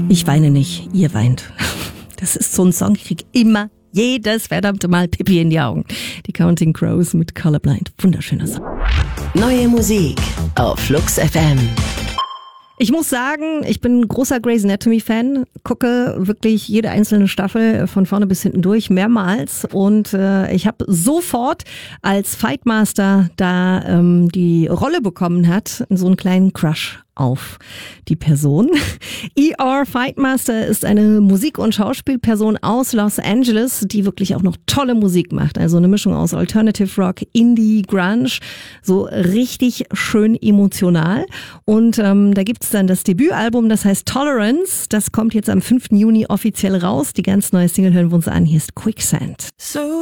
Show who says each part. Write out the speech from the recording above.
Speaker 1: Ich weine nicht, ihr weint. Das ist so ein Song, ich krieg immer jedes verdammte Mal Pipi in die Augen. Die Counting Crows mit Colorblind. Wunderschöner Song.
Speaker 2: Neue Musik auf Flux FM.
Speaker 1: Ich muss sagen, ich bin ein großer Grey's Anatomy-Fan, gucke wirklich jede einzelne Staffel von vorne bis hinten durch, mehrmals. Und ich habe sofort, als Fightmaster da die Rolle bekommen hat, so einen kleinen Crush auf die Person. E.R. Fightmaster ist eine Musik- und Schauspielperson aus Los Angeles, die wirklich auch noch tolle Musik macht. Also eine Mischung aus Alternative Rock, Indie, Grunge, so richtig schön emotional. Und da gibt's dann das Debütalbum, das heißt Tolerance. Das kommt jetzt am 5. Juni offiziell raus. Die ganz neue Single hören wir uns an. Hier ist Quicksand.
Speaker 3: So